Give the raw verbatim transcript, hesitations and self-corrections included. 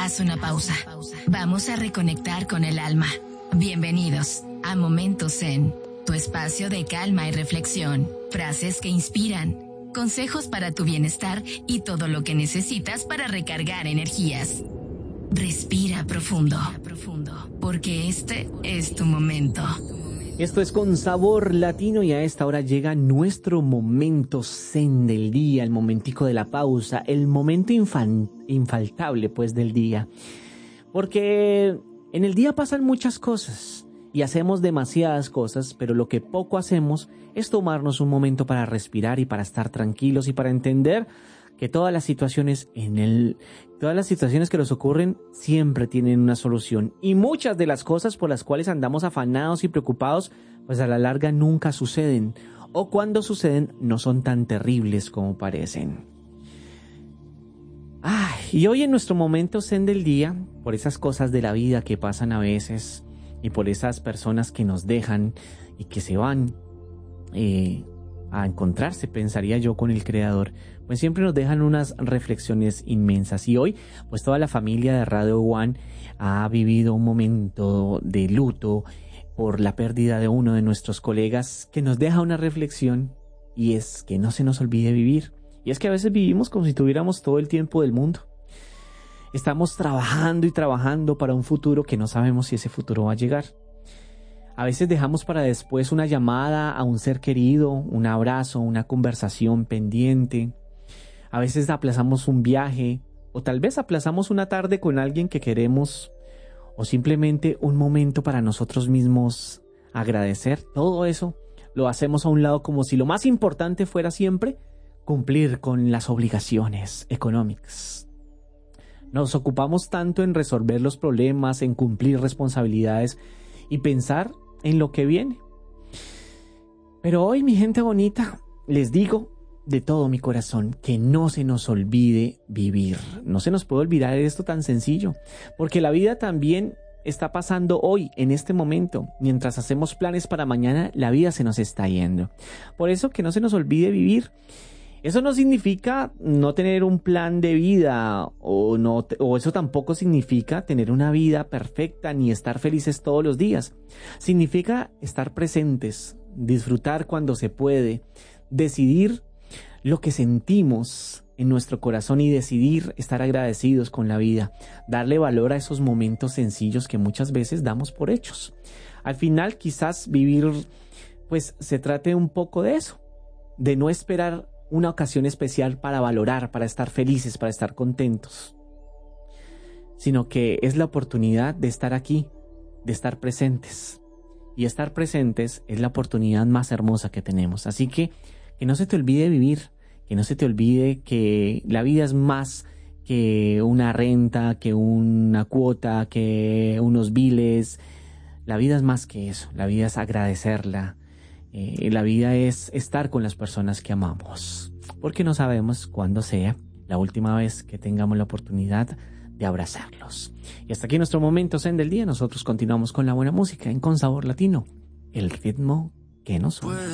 haz una pausa. Vamos a reconectar con el alma. Bienvenidos a Momentos Zen, tu espacio de calma y reflexión. Frases que inspiran, consejos para tu bienestar y todo lo que necesitas para recargar energías. Respira profundo, porque este es tu momento. Esto es Con Sabor Latino y a esta hora llega nuestro momento zen del día, el momentico de la pausa, el momento infan- infaltable pues del día. Porque en el día pasan muchas cosas y hacemos demasiadas cosas, pero lo que poco hacemos es tomarnos un momento para respirar y para estar tranquilos y para entender que todas las situaciones en el, todas las situaciones que nos ocurren siempre tienen una solución. Y muchas de las cosas por las cuales andamos afanados y preocupados, pues a la larga nunca suceden. O cuando suceden, no son tan terribles como parecen. Ay, y hoy en nuestro momento zen del día, por esas cosas de la vida que pasan a veces, y por esas personas que nos dejan y que se van, eh, a encontrarse, pensaría yo, con el Creador, pues siempre nos dejan unas reflexiones inmensas. Y hoy, pues toda la familia de Radio One ha vivido un momento de luto por la pérdida de uno de nuestros colegas, que nos deja una reflexión, y es que no se nos olvide vivir. Y es que a veces vivimos como si tuviéramos todo el tiempo del mundo. Estamos trabajando y trabajando para un futuro que no sabemos si ese futuro va a llegar. A veces dejamos para después una llamada a un ser querido, un abrazo, una conversación pendiente. A veces aplazamos un viaje, o tal vez aplazamos una tarde con alguien que queremos, o simplemente un momento para nosotros mismos agradecer. Todo eso lo hacemos a un lado como si lo más importante fuera siempre cumplir con las obligaciones económicas. Nos ocupamos tanto en resolver los problemas, en cumplir responsabilidades y pensar en lo que viene. Pero hoy, mi gente bonita, les digo de todo mi corazón que no se nos olvide vivir. No se nos puede olvidar esto tan sencillo, porque la vida también está pasando hoy, en este momento. Mientras hacemos planes para mañana, la vida se nos está yendo. Por eso que no se nos olvide vivir. Eso no significa no tener un plan de vida, o, no, o eso tampoco significa tener una vida perfecta ni estar felices todos los días. Significa estar presentes, disfrutar cuando se puede, decidir lo que sentimos en nuestro corazón y decidir estar agradecidos con la vida, darle valor a esos momentos sencillos que muchas veces damos por hechos. Al final, quizás vivir, pues se trate un poco de eso, de no esperar una ocasión especial para valorar, para estar felices, para estar contentos, sino que es la oportunidad de estar aquí, de estar presentes. Y estar presentes es la oportunidad más hermosa que tenemos. Así que que no se te olvide vivir, que no se te olvide que la vida es más que una renta, que una cuota, que unos biles. La vida es más que eso, la vida es agradecerla. Eh, la vida es estar con las personas que amamos, porque no sabemos cuándo sea la última vez que tengamos la oportunidad de abrazarlos. Y hasta aquí nuestro momento zen del día. Nosotros continuamos con la buena música en Con Sabor Latino, el ritmo que nos une.